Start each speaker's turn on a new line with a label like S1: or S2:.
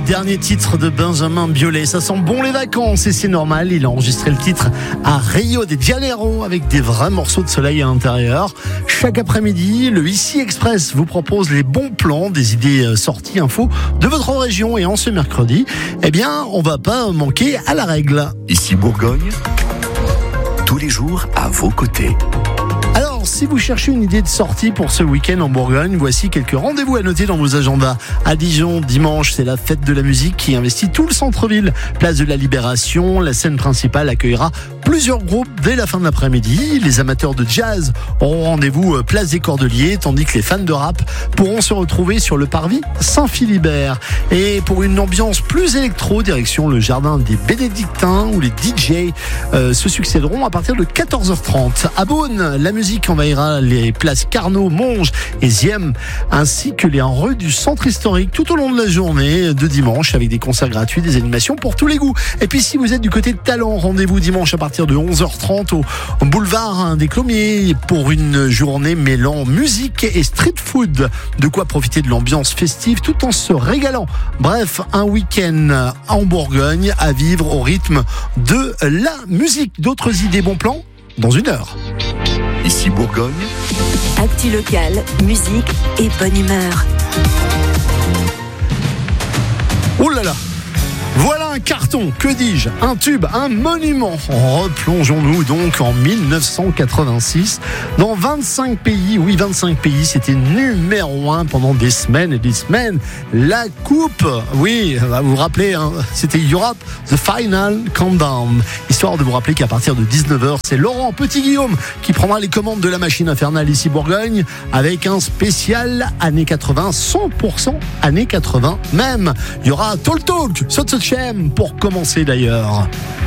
S1: dernier titre de Benjamin Biolay. Ça sent bon les vacances et c'est normal. Il a enregistré le titre à Rio de Janeiro avec des vrais morceaux de soleil à l'intérieur. Chaque après-midi, le Ici Express vous propose les bons plans, des idées sorties infos de votre région. Et en ce mercredi, on va pas manquer à la règle.
S2: Ici Bourgogne, tous les jours à vos côtés.
S1: Alors, si vous cherchez une idée de sortie pour ce week-end en Bourgogne, voici quelques rendez-vous à noter dans vos agendas. À Dijon, dimanche, c'est la fête de la musique qui investit tout le centre-ville. Place de la Libération, la scène principale accueillera plusieurs groupes dès la fin de l'après-midi. Les amateurs de jazz auront rendez-vous place des Cordeliers, tandis que les fans de rap pourront se retrouver sur le parvis Saint-Philibert. Et pour une ambiance plus électro, direction le jardin des Bénédictins où les DJ se succéderont à partir de 14h30. À Beaune, la musique envahira les places Carnot, Monge et Ziem, ainsi que les rues du centre historique tout au long de la journée de dimanche avec des concerts gratuits, des animations pour tous les goûts. Et puis si vous êtes du côté de Talent, rendez-vous dimanche à partir de 11h30 au boulevard des Clomiers pour une journée mêlant musique et street food. De quoi profiter de l'ambiance festive tout en se régalant. Bref, un week-end en Bourgogne à vivre au rythme de la musique. D'autres idées, bons plans dans une heure.
S2: Ici Bourgogne,
S3: actu locale, musique et bonne humeur.
S1: Oh là là! Voilà un carton, que dis-je, un tube, un monument. Replongeons-nous donc en 1986. Dans 25 pays, oui 25 pays, c'était numéro 1 pendant des semaines et des semaines. La coupe, oui, vous vous rappelez, c'était Europe, The Final Countdown. Histoire de vous rappeler qu'à partir de 19h, c'est Laurent Petit-Guillaume qui prendra les commandes de la machine infernale ici Bourgogne avec un spécial années 80, 100% années 80 même. Il y aura Talk Talk, Saute Chem pour commencer d'ailleurs.